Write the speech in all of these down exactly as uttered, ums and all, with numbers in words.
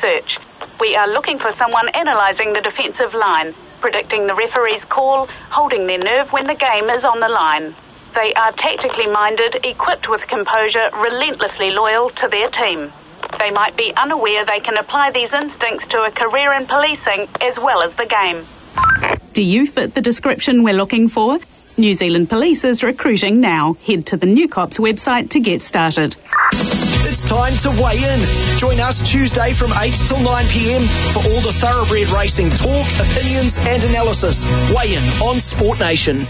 search. We are looking for someone analysing the defensive line, predicting the referee's call, holding their nerve when the game is on the line. They are tactically minded, equipped with composure, relentlessly loyal to their team. They might be unaware they can apply these instincts to a career in policing as well as the game. Do you fit the description we're looking for? New Zealand Police is recruiting now. Head to the New Cops website to get started. It's time to weigh in. Join us Tuesday from eight till nine p m for all the thoroughbred racing talk, opinions and analysis. Weigh in on Sport Nation.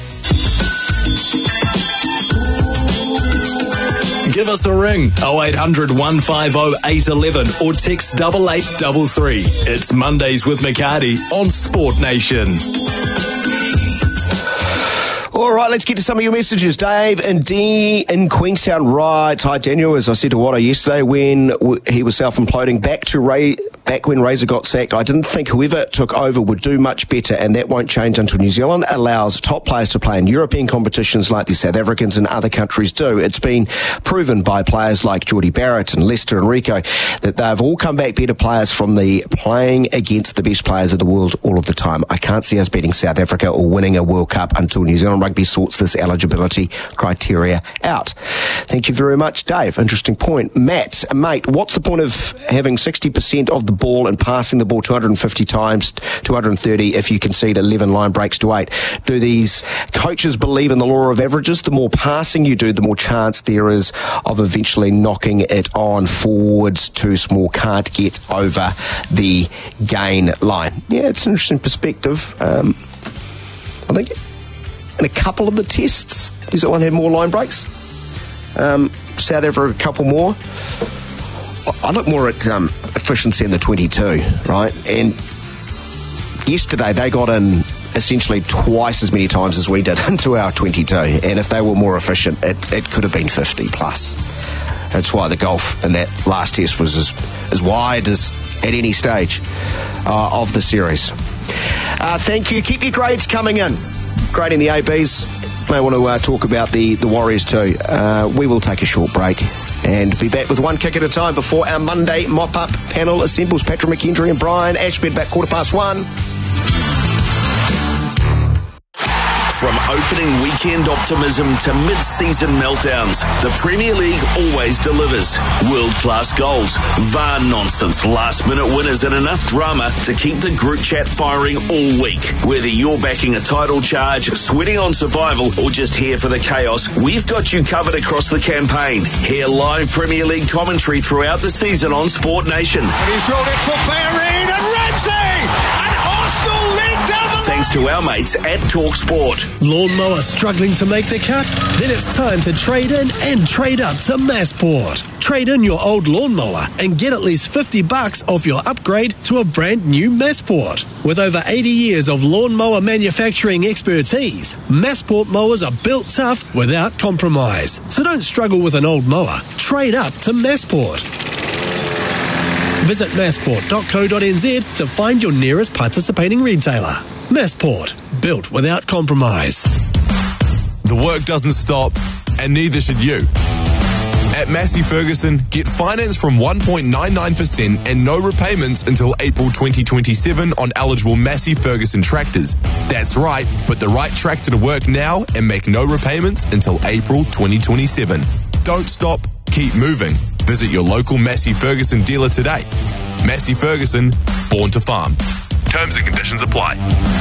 Give us a ring, oh eight hundred, one five oh, eight one one or text double eight double three. It's Mondays with McCarty on Sport Nation. All right, let's get to some of your messages. Dave and Dee in Queenstown writes, hi Daniel, as I said to Watto yesterday when w- he was self-imploding, back to Ray, back when Razor got sacked, I didn't think whoever took over would do much better, and that won't change until New Zealand allows top players to play in European competitions like the South Africans and other countries do. It's been proven by players like Geordie Barrett and Lester and Rico that they've all come back better players from the playing against the best players of the world all of the time. I can't see us beating South Africa or winning a World Cup until New Zealand Rugby sorts this eligibility criteria out. Thank you very much, Dave. Interesting point. Matt, mate, what's the point of having sixty percent of the ball and passing the ball two hundred fifty times, two hundred thirty if you concede eleven line breaks to eight? Do these coaches believe in the law of averages? The more passing you do, the more chance there is of eventually knocking it on. Forwards too small, can't get over the gain line. Yeah, it's an interesting perspective. Um, I think in a couple of the tests, New Zealand had more line breaks. Um, South Africa a couple more. I look more at um, efficiency in the twenty-two, right? And yesterday they got in essentially twice as many times as we did into our twenty-two. And if they were more efficient, it, it could have been fifty plus. That's why the gulf in that last test was as, as wide as at any stage uh, of the series. Uh, thank you. Keep your grades coming in. Grading the A Bs. May want to uh, talk about the, the Warriors too. Uh, we will take a short break and be back with one kick at a time before our Monday mop-up panel assembles. Patrick McKendry and Brian Ashby back quarter past one. From opening weekend optimism to mid-season meltdowns, the Premier League always delivers. World-class goals, V A R nonsense, last-minute winners and enough drama to keep the group chat firing all week. Whether you're backing a title charge, sweating on survival or just here for the chaos, we've got you covered across the campaign. Hear live Premier League commentary throughout the season on Sport Nation. And he's rolled it for Bellerin and Ramsey! And Arsenal lead down the Thanks to our mates at Talk Sport. Lawnmower struggling to make the cut? Then it's time to trade in and trade up to Massport. Trade in your old lawnmower and get at least fifty bucks off your upgrade to a brand new Massport. With over eighty years of lawnmower manufacturing expertise, Massport mowers are built tough without compromise. So don't struggle with an old mower. Trade up to Massport. Visit massport dot co dot n z to find your nearest participating retailer. Massport, built without compromise. The work doesn't stop, and neither should you. At Massey Ferguson, get finance from one point nine nine percent and no repayments until April twenty twenty-seven on eligible Massey Ferguson tractors. That's right, put the right tractor to work now and make no repayments until April twenty twenty-seven. Don't stop, keep moving. Visit your local Massey Ferguson dealer today. Massey Ferguson, born to farm. Terms and conditions apply.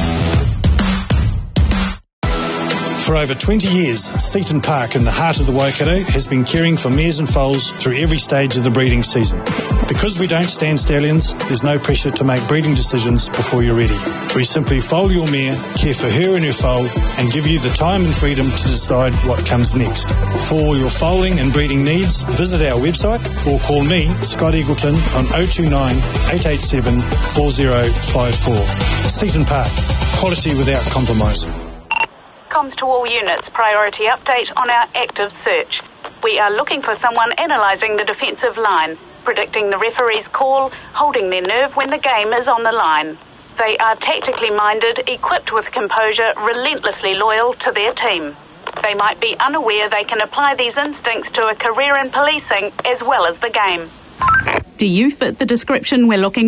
For over twenty years, Seaton Park in the heart of the Waikato has been caring for mares and foals through every stage of the breeding season. Because we don't stand stallions, there's no pressure to make breeding decisions before you're ready. We simply foal your mare, care for her and her foal, and give you the time and freedom to decide what comes next. For all your foaling and breeding needs, visit our website or call me, Scott Eagleton, on oh two nine, eight eight seven, four oh five four. Seaton Park, quality without compromise. Comms to all units, priority update on our active search. We are looking for someone analysing the defensive line, predicting the referee's call, holding their nerve when the game is on the line. They are tactically minded, equipped with composure, relentlessly loyal to their team. They might be unaware they can apply these instincts to a career in policing as well as the game. Do you fit the description we're looking